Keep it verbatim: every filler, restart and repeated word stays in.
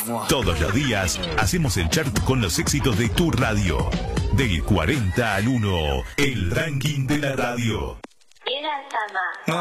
Todos los días hacemos el chart con los éxitos de tu radio. Del cuarenta al uno, el ranking de la radio.